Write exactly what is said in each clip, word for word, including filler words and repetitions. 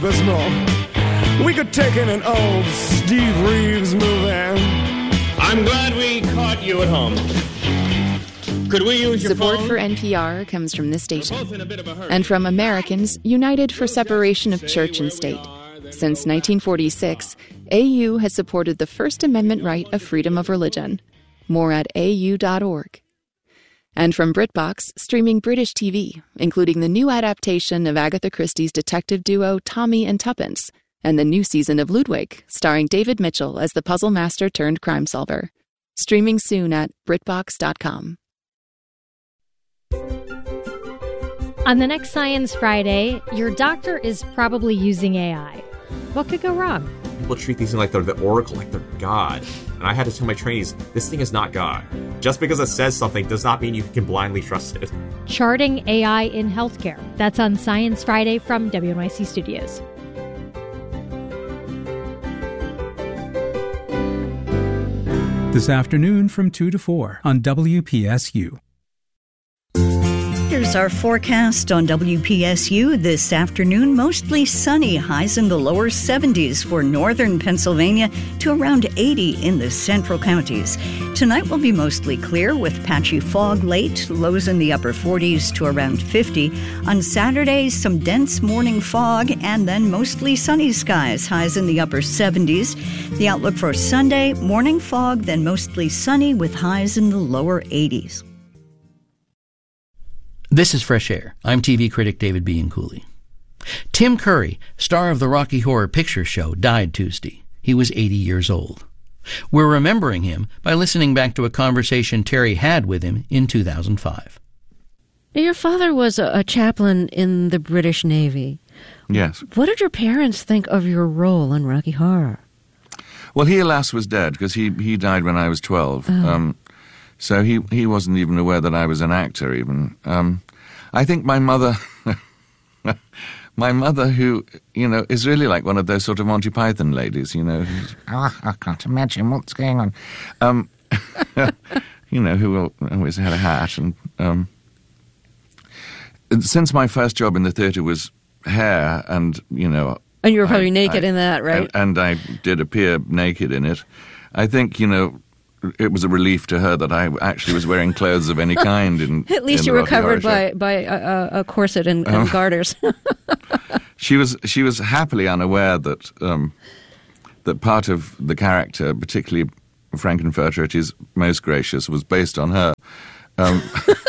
We could take in an old Steve Reeves movie. I'm glad we caught you at home. Could we use your Support phone? for N P R comes from this station and from Americans United for Separation of Church and State. Since nineteen forty-six, A U has supported the First Amendment right of freedom of religion. More at A U dot org. And from BritBox, streaming British T V, including the new adaptation of Agatha Christie's detective duo Tommy and Tuppence, and the new season of Ludwig, starring David Mitchell as the puzzle master turned crime solver. Streaming soon at Britbox dot com. On the next Science Friday, your doctor is probably using A I. What could go wrong? People treat these things like they're the oracle, like they're God. And I had to tell my trainees, this thing is not God. Just because it says something does not mean you can blindly trust it. Charting A I in Healthcare. That's on Science Friday from W N Y C Studios. This afternoon from two to four on W P S U. Here's our forecast on W P S U this afternoon. Mostly sunny, highs in the lower seventies for northern Pennsylvania to around eighty in the central counties. Tonight will be mostly clear with patchy fog late, lows in the upper forties to around fifty. On Saturday, some dense morning fog and then mostly sunny skies, highs in the upper seventies. The outlook for Sunday, morning fog, then mostly sunny with highs in the lower eighties. This is Fresh Air. I'm T V critic David Bianculli. Tim Curry, star of the Rocky Horror Picture Show, died Tuesday. He was eighty years old. We're remembering him by listening back to a conversation Terry had with him in two thousand five. Your father was a, a chaplain in the British Navy. Yes. What did your parents think of your role in Rocky Horror? Well, he, alas, was dead because he, he died when I was twelve. Oh. Um, so he, he wasn't even aware that I was an actor, even. Um, I think my mother... My mother, who, you know, is really like one of those sort of Monty Python ladies, you know. Who's, oh, I can't imagine what's going on. Um, you know, who always had a hat. And um, since my first job in the theatre was hair and, you know... And you were probably I, naked I, in that, right? And, and I did appear naked in it. I think, you know... It was a relief to her that I actually was wearing clothes of any kind. In, At least in you the were Rocky covered Horror by, Show. by a, a corset and, and Um, garters. She was she was happily unaware that um, that part of the character, particularly Frankenfurter, is most gracious, was based on her. Um,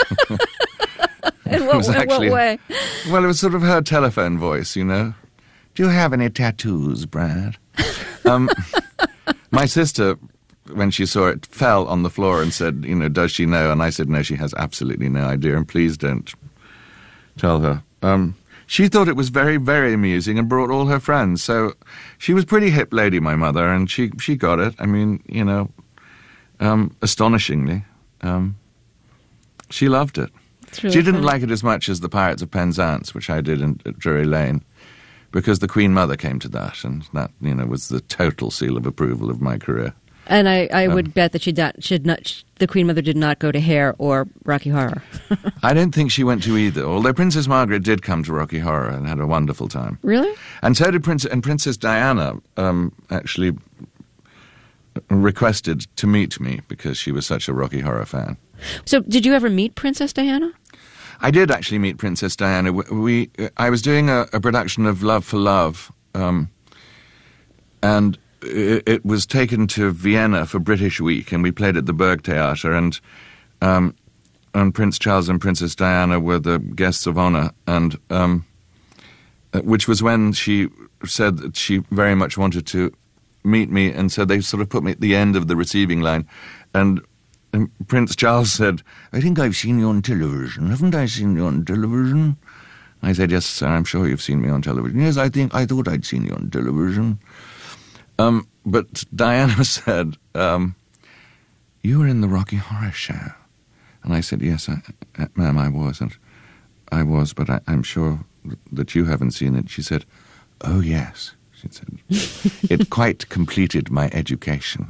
in what, in what way? Well, it was sort of her telephone voice, you know. Do you have any tattoos, Brad? um, my sister, when she saw it, fell on the floor and said, you know, does she know? And I said, no, she has absolutely no idea, and please don't tell her. Um, she thought it was very, very amusing and brought all her friends. So she was a pretty hip lady, my mother, and she, she got it. I mean, you know, um, astonishingly. Um, she loved it. Really she didn't funny. like it as much as the Pirates of Penzance, which I did in, at Drury Lane, because the Queen Mother came to that, and that, you know, was the total seal of approval of my career. And I, I Um, would bet that she not, should not, the Queen Mother did not go to Hair or Rocky Horror. I don't think she went to either, although Princess Margaret did come to Rocky Horror and had a wonderful time. Really? And so did Prince, and Princess Diana um, actually requested to meet me because she was such a Rocky Horror fan. So did you ever meet Princess Diana? I did actually meet Princess Diana. We, we I was doing a, a production of Love for Love, um, and it, it was taken to Vienna for British Week, and we played at the Burgtheater, and um, and Prince Charles and Princess Diana were the guests of honor, and um, which was when she said that she very much wanted to meet me, and so they sort of put me at the end of the receiving line, and. And Prince Charles said, I think I've seen you on television. Haven't I seen you on television? I said, yes, sir, I'm sure you've seen me on television. Yes, I think, I thought I'd seen you on television. Um, but Diana said, um, you were in the Rocky Horror Show. And I said, yes, I, uh, ma'am, I was. And I was, but I, I'm sure that you haven't seen it. She said, oh, yes. She said, it quite completed my education.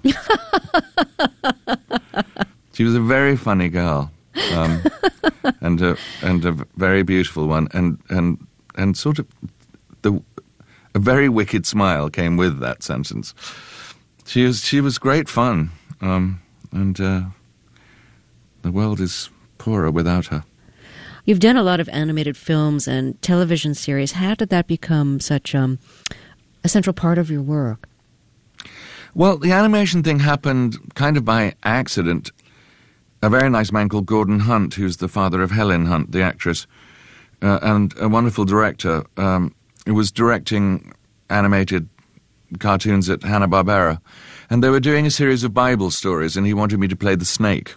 She was a very funny girl, um, and a and a very beautiful one, and and and sort of the A very wicked smile came with that sentence. She was, she was great fun, um, and uh, the world is poorer without her. You've done a lot of animated films and television series. How did that become such um, a central part of your work? Well, the animation thing happened kind of by accident. A very nice man called Gordon Hunt, who's the father of Helen Hunt, the actress, uh, and a wonderful director, um, who was directing animated cartoons at Hanna-Barbera. And they were doing a series of Bible stories, and he wanted me to play the snake.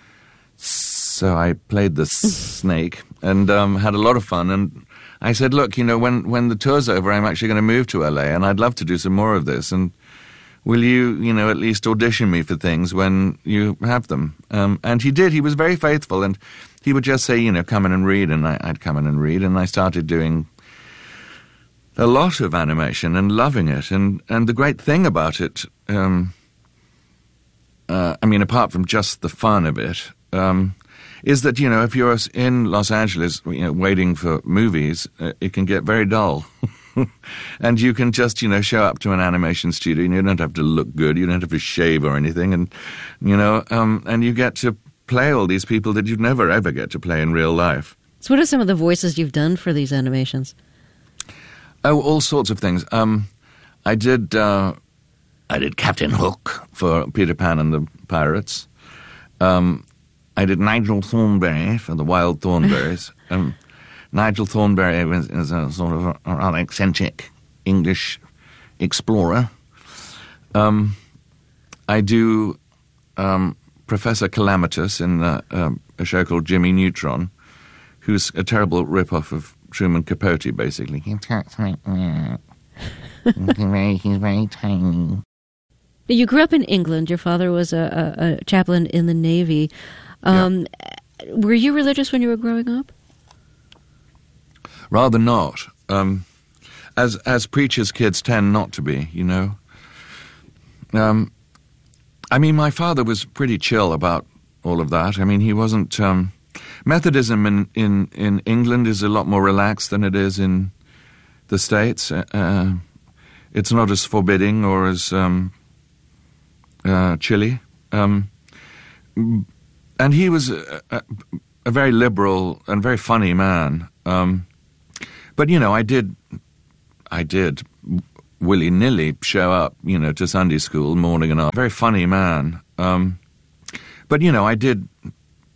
So I played the snake and um, had a lot of fun. And I said, look, you know, when, when the tour's over, I'm actually going to move to L A, and I'd love to do some more of this. And will you, you know, at least audition me for things when you have them? Um, and he did. He was very faithful, and he would just say, you know, come in and read, and I, I'd come in and read, and I started doing a lot of animation and loving it. And, and the great thing about it, um, uh, I mean, apart from just the fun of it, um, is that, you know, if you're in Los Angeles, you know, waiting for movies, uh, it can get very dull. And you can just, you know, show up to an animation studio, and you don't have to look good, you don't have to shave or anything, and, you know, um, and you get to play all these people that you'd never ever get to play in real life. So what are some of the voices you've done for these animations? Oh, all sorts of things. Um, I did, uh, I did Captain Hook for Peter Pan and the Pirates. Um, I did Nigel Thornberry for the Wild Thornberries. um, Nigel Thornberry was, is a sort of a, a rather eccentric English explorer. Um, I do um, Professor Calamitous in uh, uh, a show called Jimmy Neutron, who's a terrible rip-off of Truman Capote, basically. He talks like that. he's, very, he's very tiny. You grew up in England. Your father was a, a, a chaplain in the Navy. Um, yeah. Were you religious when you were growing up? Rather not. Um, as as preachers' kids tend not to be, you know. Um, I mean, my father was pretty chill about all of that. I mean, he wasn't... Um, Methodism in, in, in England is a lot more relaxed than it is in the States. Uh, it's not as forbidding or as um, uh, chilly. Um, and he was a, a, a very liberal and very funny man. Um, but, you know, I did, I did willy-nilly show up, you know, to Sunday school morning and afternoon. Very funny man. Um, but, you know, I did...